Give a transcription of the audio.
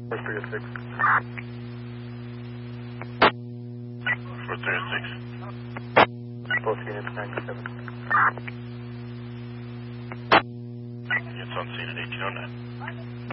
436. 436. Both units 97. It's on scene at 1809.